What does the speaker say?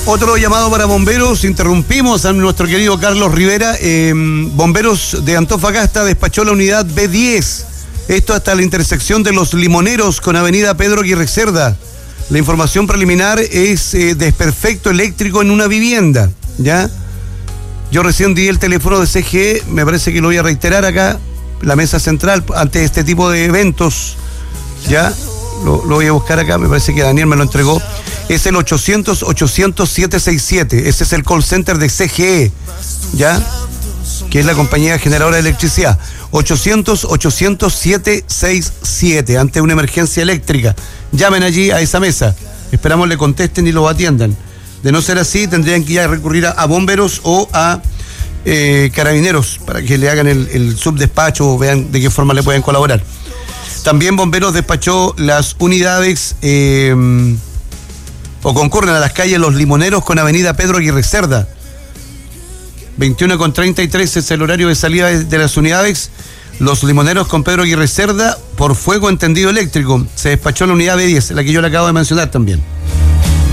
Otro llamado para bomberos, interrumpimos a nuestro querido Carlos Rivera. Bomberos de Antofagasta despachó la unidad B10. Esto hasta la intersección de Los Limoneros con avenida Pedro Aguirre Cerda. La información preliminar es desperfecto eléctrico en una vivienda, ¿ya? Yo recién di el teléfono de CGE, me parece que lo voy a reiterar acá, la mesa central, ante este tipo de eventos, ¿ya? Lo voy a buscar acá, me parece que Daniel me lo entregó. Es el 800-800-767, ese es el call center de CGE, ¿ya? Que es la compañía generadora de electricidad. 800-800-767, ante una emergencia eléctrica. Llamen allí a esa mesa, esperamos le contesten y lo atiendan. De no ser así, tendrían que ya recurrir a bomberos o a carabineros para que le hagan el subdespacho o vean de qué forma le pueden colaborar. También bomberos despachó las unidades o concurren a las calles Los Limoneros con avenida Pedro Aguirre Cerda. 21:33 es el horario de salida de las unidades. Los Limoneros con Pedro Aguirre Cerda por fuego en tendido eléctrico. Se despachó la unidad B10, la que yo le acabo de mencionar también.